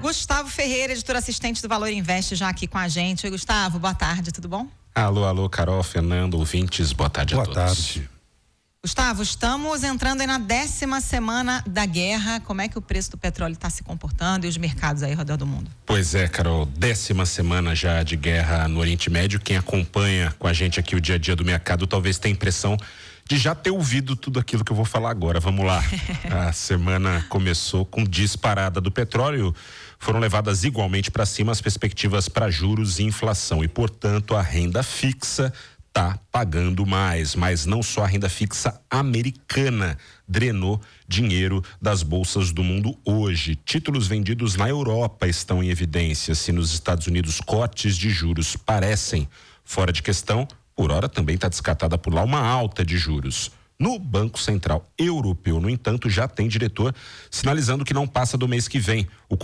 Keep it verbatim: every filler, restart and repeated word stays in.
Gustavo Ferreira, editor assistente do Valor Invest, já aqui com a gente. Oi, Gustavo, boa tarde, tudo bom? Alô, alô, Carol, Fernando, ouvintes, boa tarde boa a todos. Boa tarde. Gustavo, estamos entrando aí na décima semana da guerra. Como é que o preço do petróleo está se comportando e os mercados aí ao redor do mundo? Pois é, Carol, décima semana já de guerra no Oriente Médio. Quem acompanha com a gente aqui o dia a dia do mercado talvez tenha a impressão de já ter ouvido tudo aquilo que eu vou falar agora. Vamos lá. A semana começou com disparada do petróleo. Foram levadas igualmente para cima as perspectivas para juros e inflação e, portanto, a renda fixa está pagando mais, mas não só a renda fixa americana drenou dinheiro das bolsas do mundo hoje. Títulos vendidos na Europa estão em evidência. Se nos Estados Unidos cortes de juros parecem fora de questão, por hora também está descartada por lá uma alta de juros. No Banco Central Europeu, no entanto, já tem diretor sinalizando que não passa do mês que vem. O